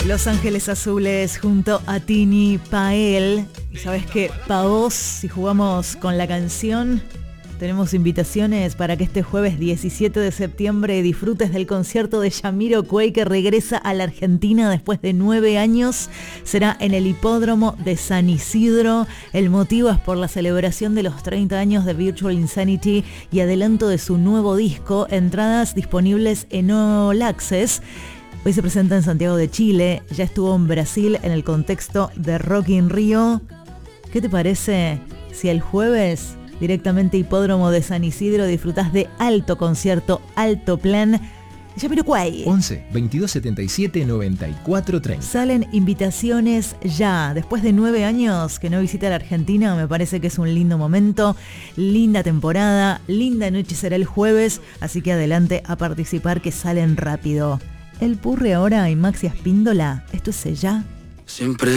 Los Ángeles Azules junto a Tini Pael. Y sabes que pa' vos, si jugamos con la canción, tenemos invitaciones para que este jueves 17 de septiembre disfrutes del concierto de Jamiroquai, que regresa a la Argentina después de 9 años. Será en el hipódromo de San Isidro. El motivo es por la celebración de los 30 años de Virtual Insanity y adelanto de su nuevo disco. Entradas disponibles en All Access. Hoy se presenta en Santiago de Chile, ya estuvo en Brasil en el contexto de Rock in Rio. ¿Qué te parece si el jueves, directamente hipódromo de San Isidro, disfrutás de alto concierto, alto plan de Jamiroquai? 11 22 77 94 30. Salen invitaciones ya. Después de 9 años que no visita la Argentina, me parece que es un lindo momento, linda temporada, linda noche será el jueves, así que adelante a participar, que salen rápido. El Purre ahora y Maxi Espíndola, esto es Ya. Siempre